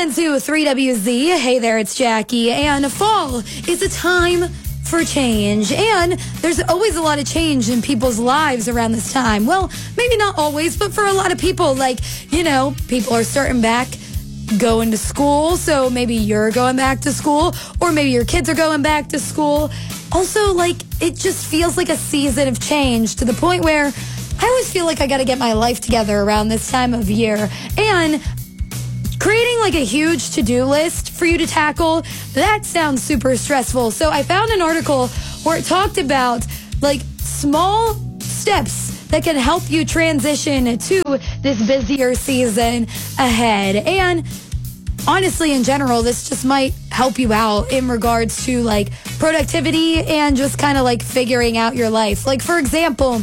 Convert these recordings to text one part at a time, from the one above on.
listening to 3WZ. Hey there, it's Jackie. And fall is a time for change. And there's always a lot of change in people's lives around this time. Well, maybe not always, but for a lot of people, people are starting back going to school. So maybe you're going back to school, or maybe your kids are going back to school. Also, it just feels like a season of change to the point where I always feel like I got to get my life together around this time of year. And creating a huge to-do list for you to tackle, that sounds super stressful. So I found an article where it talked about small steps that can help you transition to this busier season ahead. And honestly, in general, this just might help you out in regards to productivity and just kind of figuring out your life. For example,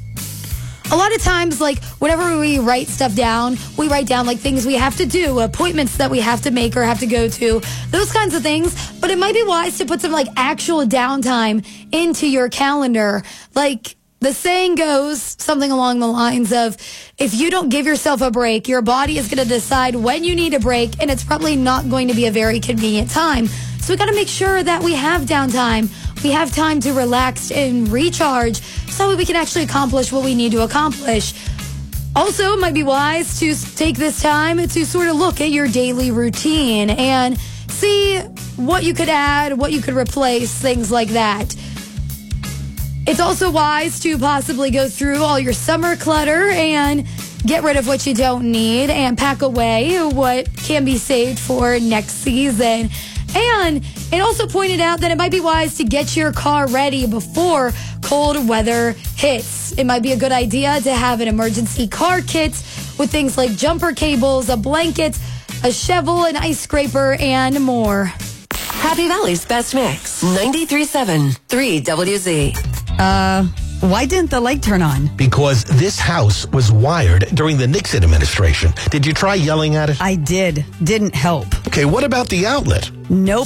a lot of times, whenever we write stuff down, we write down things we have to do, appointments that we have to make or have to go to, those kinds of things. But it might be wise to put some actual downtime into your calendar. The saying goes something along the lines of, if you don't give yourself a break, your body is going to decide when you need a break, and it's probably not going to be a very convenient time. So we got to make sure that we have downtime. We have time to relax and recharge so that we can actually accomplish what we need to accomplish. Also, it might be wise to take this time to sort of look at your daily routine and see what you could add, what you could replace, things like that. It's also wise to possibly go through all your summer clutter and get rid of what you don't need and pack away what can be saved for next season. And it also pointed out that it might be wise to get your car ready before cold weather hits. It might be a good idea to have an emergency car kit with things like jumper cables, a blanket, a shovel, an ice scraper, and more. Happy Valley's best mix, 93.7 3WZ. Why didn't the light turn on? Because this house was wired during the Nixon administration. Did you try yelling at it? I did. Didn't help. Okay, what about the outlet? Nope.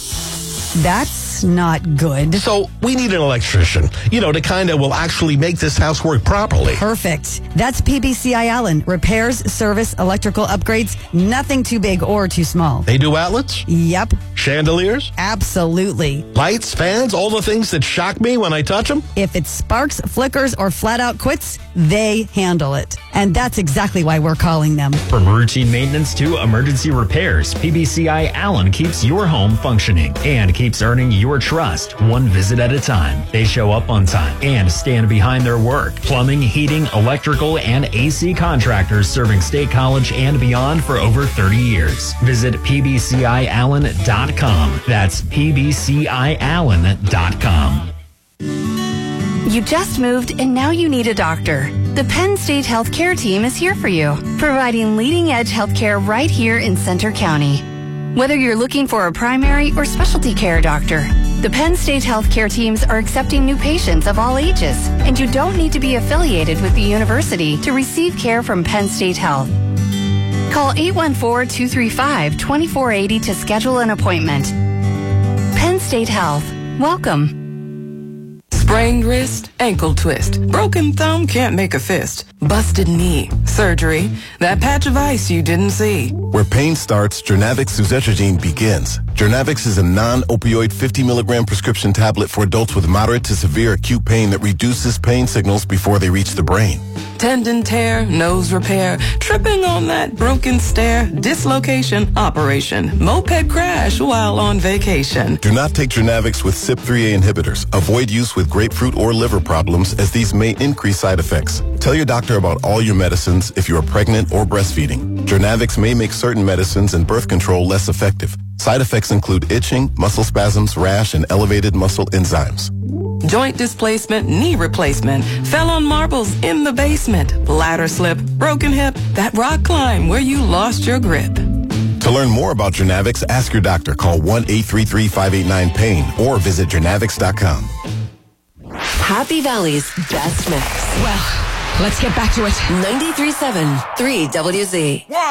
That's not good. So we need an electrician, to will actually make this house work properly. Perfect. That's PBCI Allen. Repairs, service, electrical upgrades, nothing too big or too small. They do outlets? Yep. Chandeliers? Absolutely. Lights, fans, all the things that shock me when I touch them? If it sparks, flickers, or flat out quits, they handle it. And that's exactly why we're calling them. From routine maintenance to emergency repairs, PBCI Allen keeps your home functioning and keeps earning your trust one visit at a time. They show up on time and stand behind their work. Plumbing, heating, electrical, and AC contractors serving State College and beyond for over 30 years. Visit pbciallen.com. That's pbciallen.com. You just moved and now you need a doctor. The Penn State Healthcare team is here for you, providing leading-edge healthcare right here in Center County. Whether you're looking for a primary or specialty care doctor, the Penn State Healthcare teams are accepting new patients of all ages, and you don't need to be affiliated with the university to receive care from Penn State Health. Call 814-235-2480 to schedule an appointment. Penn State Health. Welcome. Sprained wrist, ankle twist, broken thumb, can't make a fist, busted knee, surgery, that patch of ice you didn't see. Where pain starts, Jernavix suzetrigine begins. Jernavix is a non-opioid 50 milligram prescription tablet for adults with moderate to severe acute pain that reduces pain signals before they reach the brain. Tendon tear, nose repair, tripping on that broken stair, dislocation, operation, moped crash while on vacation. Do not take Jernavix with CYP3A inhibitors. Avoid use with grapefruit or liver problems, as these may increase side effects. Tell your doctor about all your medicines if you are pregnant or breastfeeding. Jernavix may make certain medicines and birth control less effective. Side effects include itching, muscle spasms, rash, and elevated muscle enzymes. Joint displacement, knee replacement, fell on marbles in the basement, ladder slip, broken hip, that rock climb where you lost your grip. To learn more about Jernavix, ask your doctor. Call 1-833-589-PAIN or visit Jernavix.com. Happy Valley's best mix. Well, let's get back to it. 93.7 3WZ.